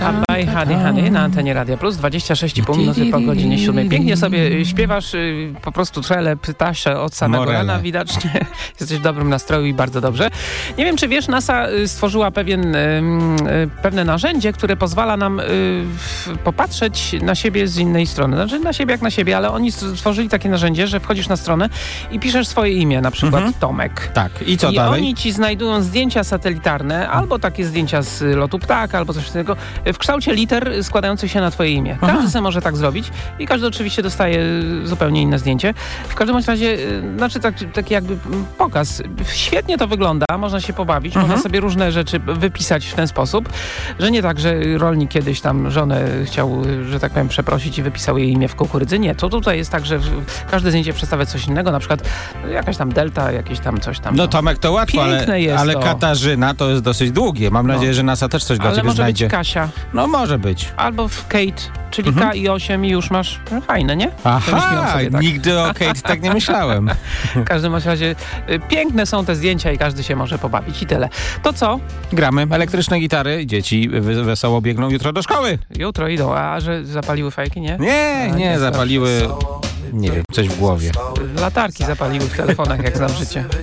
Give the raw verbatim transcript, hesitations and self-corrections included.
Abaj, Hany, Hany na antenie Radia Plus, dwadzieścia sześć i pół minuty po godzinie siódmej. Pięknie sobie śpiewasz, y, po prostu trele, pytasze od samego Morele. rana, widocznie jesteś w dobrym nastroju i bardzo dobrze. Nie wiem, czy wiesz, NASA y, stworzyła pewien, y, y, pewne narzędzie, które pozwala nam y, w, popatrzeć na siebie z innej strony. Znaczy na siebie jak na siebie, ale oni stworzyli takie narzędzie, że wchodzisz na stronę i piszesz swoje imię, na przykład Mhm. Tomek. Tak, i co I dalej? oni ci znajdują zdjęcia satelitarne, albo takie zdjęcia z lotu ptaka, albo coś takiego, w kształcie liter składających się na twoje imię. Aha. Każdy sobie może tak zrobić i każdy oczywiście dostaje zupełnie inne zdjęcie. W każdym bądź razie, y, znaczy taki, taki jakby pokaz. Świetnie to wygląda, można się pobawić, Mhm. można sobie różne rzeczy wypisać w ten sposób, że nie tak, że rolnik kiedyś tam żonę chciał, że tak powiem, przeprosić i wypisał jej imię w kukurydzy. Nie, to tutaj jest tak, że każde zdjęcie przedstawia coś innego, na przykład jakaś tam delta, jakieś tam coś tam. No Tomek to łatwo, Piękne ale, jest ale to. Katarzyna to jest dosyć długie. Mam No. nadzieję, że NASA też coś dla Ale ciebie może znajdzie. być Kasia, No może być. albo w Kate, czyli Mhm. K i osiem i już masz no, fajne, nie? Wymyśliłam Aha, sobie tak. nigdy o Kate tak nie myślałem. W każdym bądź razie y, piękne są te zdjęcia i każdy się może pobawić i tyle. To co? Gramy elektryczne gitary, dzieci wy- wesoło biegną jutro do szkoły. Jutro idą, a że zapaliły fajki, nie? Nie, A, nie, nie, zapaliły, nie wiem, coś w głowie. Latarki zapaliły w telefonach, jak znam życie.